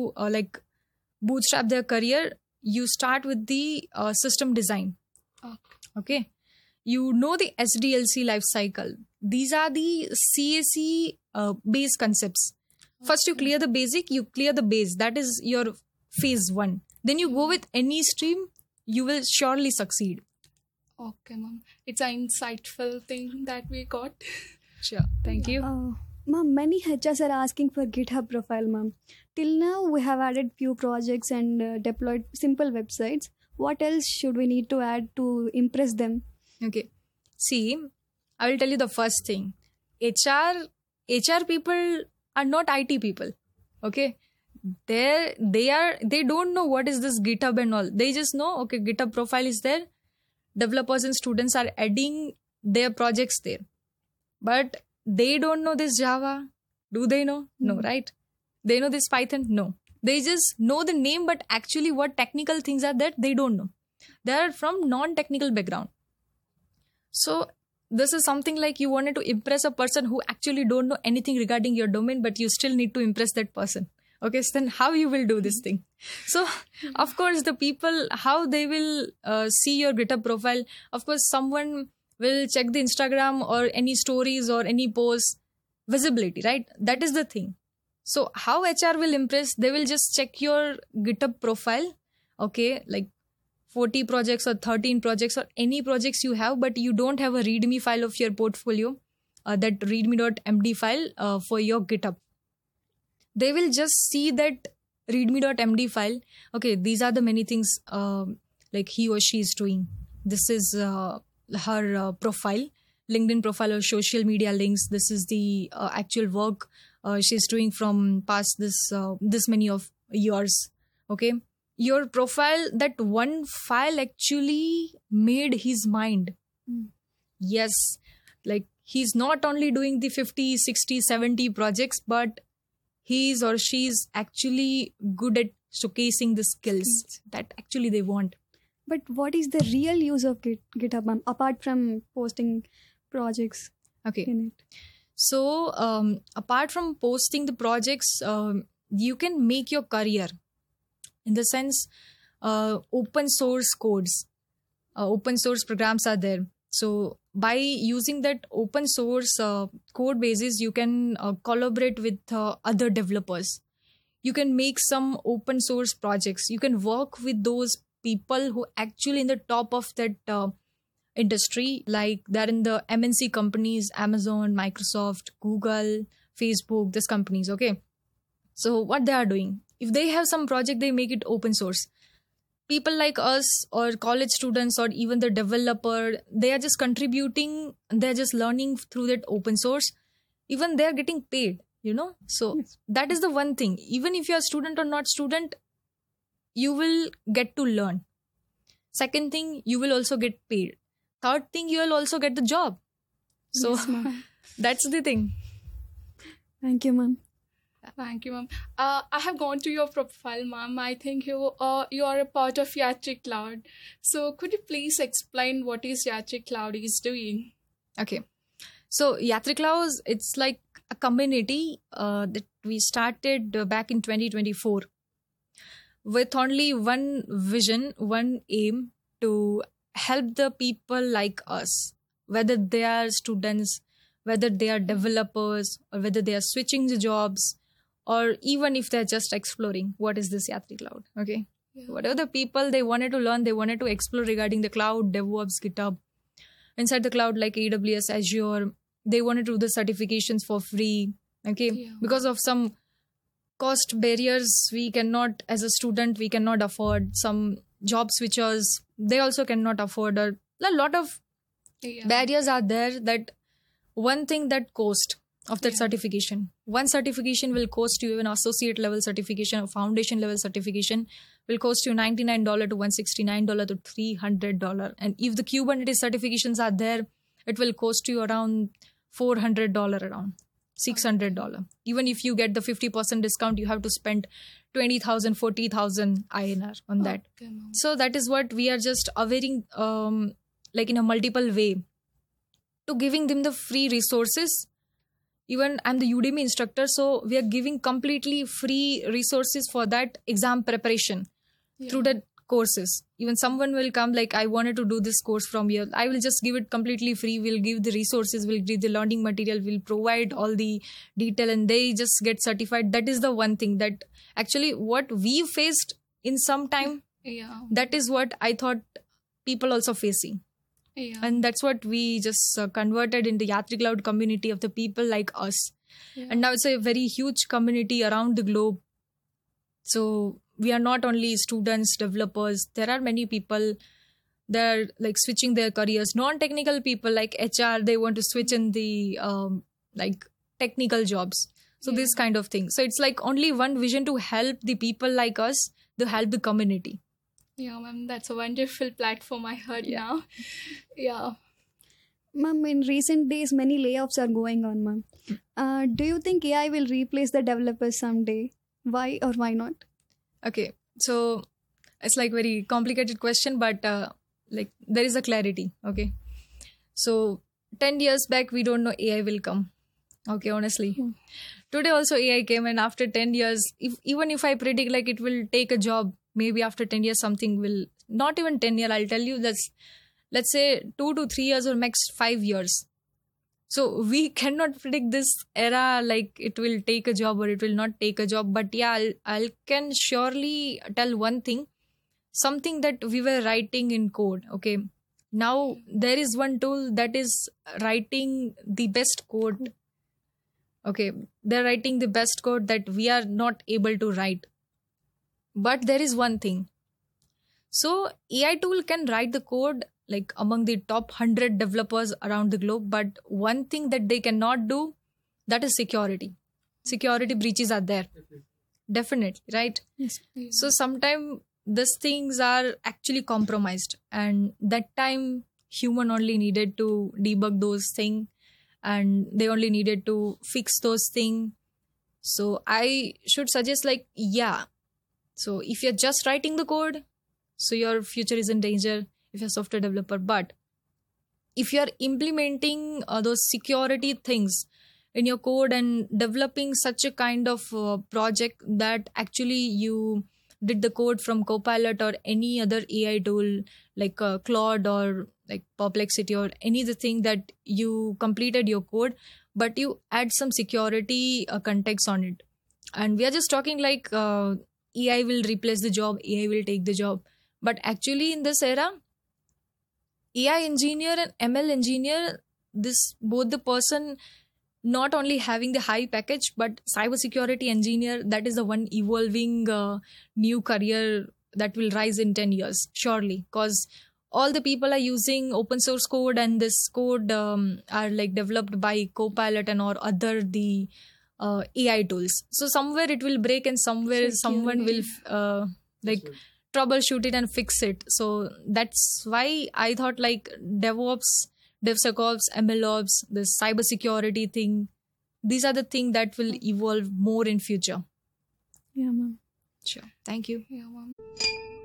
to bootstrap their career, you start with the system design. Okay. You know the SDLC life cycle. These are the CAC base concepts. First, you clear the basic, you clear the base. That is your phase 1. Then you go with any stream, you will surely succeed. Okay, ma'am. It's an insightful thing that we got. Sure. Thank you. Ma'am, many HRs are asking for GitHub profile, ma'am. Till now, we have added few projects and deployed simple websites. What else should we need to add to impress them? Okay. See, I will tell you the first thing. HR people are not IT people. Okay. They don't know what is this GitHub and all. They just know, okay, GitHub profile is there. Developers and students are adding their projects there. But they don't know this Java. Do they know? No, right? They know this Python? No. They just know the name, but actually what technical things are that they don't know. They are from non-technical background. So this is something like you wanted to impress a person who actually don't know anything regarding your domain, but you still need to impress that person. Okay, so then how you will do this thing? So, of course, the people, how they will see your GitHub profile. Of course, someone will check the Instagram or any stories or any posts, visibility, right? That is the thing. So, how HR will impress? They will just check your GitHub profile. Okay, like 40 projects or 13 projects or any projects you have, but you don't have a README file of your portfolio, that readme.md file for your GitHub. They will just see that readme.md file. Okay, these are the many things like he or she is doing. This is her profile, LinkedIn profile or social media links. This is the actual work she's doing from past this many of years. Okay, your profile, that one file actually made his mind. Yes, like he's not only doing the 50, 60, 70 projects, but he's or she's actually good at showcasing the skills that actually they want. But what is the real use of GitHub, ma'am, apart from posting projects Okay. in it? So, apart from posting the projects, you can make your career. In the sense, open source codes, open source programs are there. So, by using that open source code basis, you can collaborate with other developers. You can make some open source projects. You can work with those people who actually in the top of that industry, like they're in the MNC companies, Amazon, Microsoft, Google, Facebook, these companies. Okay. So what they are doing, if they have some project, they make it open source. People like us or college students or even the developer, they are just contributing, they're just learning through that open source. Even they're getting paid, So that is the one thing. Even if you're a student or not student, you will get to learn. Second thing, you will also get paid. Third thing, you will also get the job. So Yes, ma'am. that's the thing. Thank you, ma'am. Thank you, ma'am. I have gone to your profile, ma'am. I think you are a part of Yatri Cloud. So could you please explain what is Yatri Cloud is doing? Okay. So Yatri Cloud, it's like a community that we started back in 2024 with only one vision, one aim to help the people like us, whether they are students, whether they are developers, or whether they are switching the jobs, or even if they're just exploring what is this Yatri Cloud. Okay. Yeah. Whatever the people they wanted to learn, they wanted to explore regarding the cloud, DevOps, GitHub. Inside the cloud like AWS, Azure, they wanted to do the certifications for free. Okay. Yeah. Because of some cost barriers, we cannot, as a student, we cannot afford. Some job switchers, they also cannot afford. Or a lot of barriers are there. That one thing, that cost of that certification. One certification will cost you, an associate level certification or foundation level certification will cost you $99 to $169 to $300. And if the Kubernetes certifications are there, it will cost you around $400, around $600. Even if you get the 50% discount, you have to spend 20,000, 40,000 INR on that. Okay, ma'am. So that is what we are just availing, like in a multiple way, to giving them the free resources. Even I'm the Udemy instructor, so we are giving completely free resources for that exam preparation through the courses. Even someone will come like, I wanted to do this course from here. I will just give it completely free. We'll give the resources, we'll give the learning material, we'll provide all the detail, and they just get certified. That is the one thing that actually what we faced in some time, that is what I thought people also facing. And that's what we just converted in the Yatri Cloud community of the people like us. And now it's a very huge community around the globe. So we are not only students, developers. There are many people that are like switching their careers. Non-technical people like HR, they want to switch in the like technical jobs. So this kind of thing. So it's like only one vision to help the people like us, to help the community. Yeah, ma'am, that's a wonderful platform I heard now. Yeah. Ma'am, in recent days, many layoffs are going on, ma'am. Do you think AI will replace the developers someday? Why or why not? Okay, so it's like very complicated question, but like there is a clarity. Okay, so 10 years back, we don't know AI will come. Okay, honestly. Today also AI came, and after 10 years, even if I predict like it will take a job, maybe after 10 years something will, not even 10 years, I'll tell you, let's say 2 to 3 years or max 5 years. So we cannot predict this era like it will take a job or it will not take a job. But yeah, I can surely tell one thing, something that we were writing in code. Okay, now there is one tool that is writing the best code. Okay, they're writing the best code that we are not able to write. But there is one thing. So AI tool can write the code like among the top 100 developers around the globe. But one thing that they cannot do, that is security. Security breaches are there. Definitely, right? Yes. So sometimes these things are actually compromised. And that time, human only needed to debug those things. And they only needed to fix those things. So I should suggest like, yeah. So if you're just writing the code, so your future is in danger if you're a software developer. But if you're implementing those security things in your code and developing such a kind of project that actually you did the code from Copilot or any other AI tool like Claude or like Perplexity or any other thing that you completed your code, but you add some security context on it. And we are just talking like AI will replace the job, AI will take the job. But actually in this era, AI engineer and ML engineer, this both the person not only having the high package, but cybersecurity engineer, that is the one evolving new career that will rise in 10 years, surely. Because all the people are using open source code, and this code are like developed by Copilot and or other the AI tools. So somewhere it will break and somewhere someone will like troubleshoot it and fix it. So that's why I thought like DevOps, DevSecOps, MLOps, the cybersecurity thing, these are the things that will evolve more in future. Yeah, ma'am. Sure. Thank you. Yeah, ma'am.